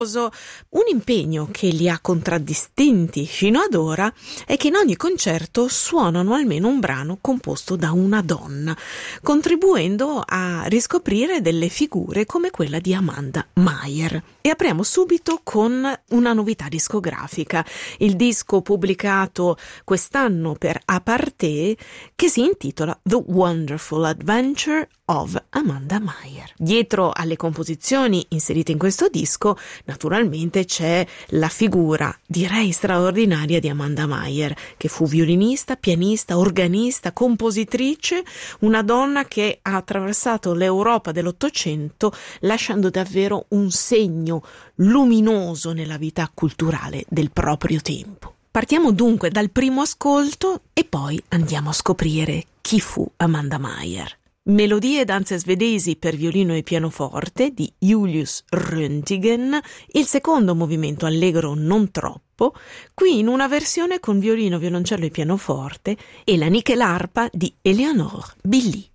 Un impegno che li ha contraddistinti fino ad ora è che in ogni concerto suonano almeno un brano composto da una donna, contribuendo a riscoprire delle figure come quella di Amanda Maier. E apriamo subito con una novità discografica, il disco pubblicato quest'anno per Aparté che si intitola The Wonderful Adventure of Amanda Maier. Dietro alle composizioni inserite in questo disco, naturalmente c'è la figura, direi straordinaria, di Amanda Maier, che fu violinista, pianista, organista, compositrice, una donna che ha attraversato l'Europa dell'Ottocento lasciando davvero un segno luminoso nella vita culturale del proprio tempo. Partiamo dunque dal primo ascolto e poi andiamo a scoprire chi fu Amanda Maier. Melodie e danze svedesi per violino e pianoforte di Julius Röntgen, il secondo movimento allegro non troppo, qui in una versione con violino, violoncello e pianoforte, e la nickelarpa di Eleanor Billy.